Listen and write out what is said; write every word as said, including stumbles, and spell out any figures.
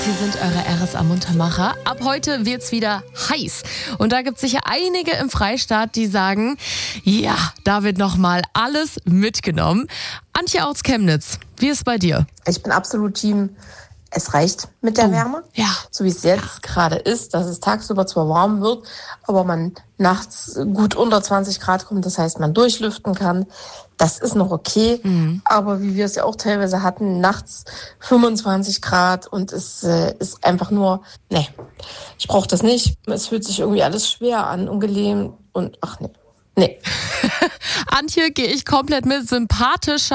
wir sind eure R S A-Muntermacher. Ab heute wird's wieder heiß. Und da gibt's sicher einige im Freistaat, die sagen, ja, da wird nochmal alles mitgenommen. Antje aus Chemnitz, wie ist es bei dir? Ich bin absolut Team, es reicht mit der Oh, Wärme. ja. So wie es jetzt gerade ist, dass es tagsüber zwar warm wird, aber man nachts gut unter zwanzig Grad kommt. Das heißt, man durchlüften kann. Das ist noch okay. Mhm. Aber wie wir es ja auch teilweise hatten, nachts fünfundzwanzig Grad und es äh, ist einfach nur, nee, ich brauche das nicht. Es fühlt sich irgendwie alles schwer an, ungelähmt und ach nee, nee. Antje, gehe ich komplett mit, sympathisch.